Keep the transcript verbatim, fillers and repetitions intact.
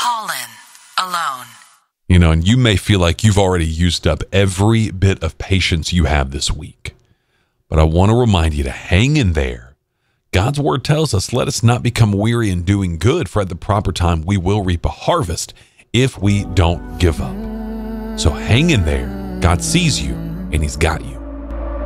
Colin alone. You know, and you may feel like you've already used up every bit of patience you have this week. But I want to remind you to hang in there. God's word tells us, let us not become weary in doing good, for at the proper time we will reap a harvest if we don't give up. So hang in there. God sees you, and he's got you.